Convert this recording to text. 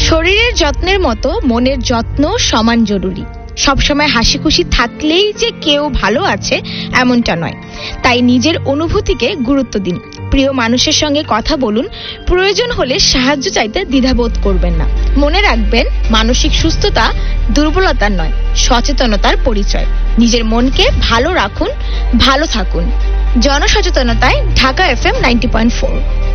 শরীরের যত্নের মতো মনের যত্ন সমান জরুরি। সবসময় হাসি খুশি থাকলেই যে কেউ ভালো আছে এমনটা নয়। তাই নিজের অনুভূতিকে গুরুত্ব দিন, প্রিয় মানুষের সঙ্গে কথা বলুন, প্রয়োজন হলে সাহায্য চাইতে দ্বিধাবোধ করবেন না। মনে রাখবেন, মানসিক সুস্থতা দুর্বলতার নয়, সচেতনতার পরিচয়। নিজের মনকে ভালো রাখুন, ভালো থাকুন। জনসচেতনতায় ঢাকা FM 90.4।